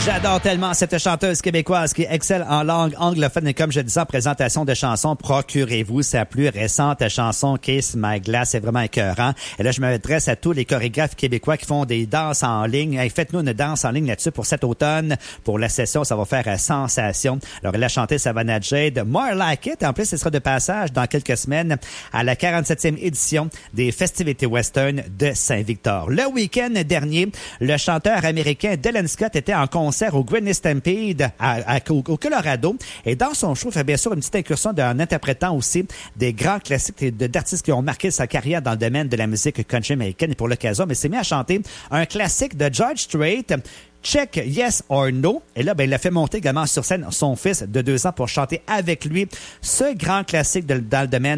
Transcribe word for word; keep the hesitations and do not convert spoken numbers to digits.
J'adore tellement cette chanteuse québécoise qui excelle en langue anglophone et comme je disais en présentation de chansons, procurez-vous sa plus récente chanson Kiss My Glass, c'est vraiment écœurant. Et là, je m'adresse à tous les chorégraphes québécois qui font des danses en ligne. Hey, faites-nous une danse en ligne là-dessus pour cet automne. Pour la session, ça va faire sensation. Alors, elle a chanté Savannah Jade, More Like It. En plus, ce sera de passage dans quelques semaines à la quarante-septième édition des festivités western de Saint-Victor. Le week-end dernier, le chanteur américain Dylan Scott était en concert au Granny Stampede à, à, au, au Colorado. Et dans son show, il fait bien sûr une petite incursion en interprétant aussi des grands classiques d'artistes qui ont marqué sa carrière dans le domaine de la musique country américaine. Et pour l'occasion, mais s'est mis à chanter un classique de George Strait, Check Yes or No. Et là, ben, il a fait monter également sur scène son fils de deux ans pour chanter avec lui ce grand classique de, dans le domaine